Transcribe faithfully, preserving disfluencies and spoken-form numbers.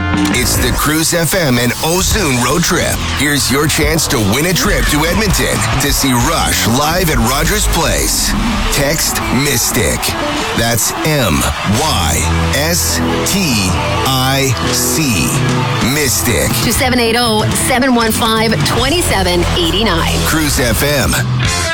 It's the Cruise F M and Ozune Road Trip. Here's your chance to win a trip to Edmonton to see Rush live at Rogers Place. Text Mystic. That's M Y S T I C. Mystic. To seven eight zero, seven one five, two seven eight nine. Cruise F M.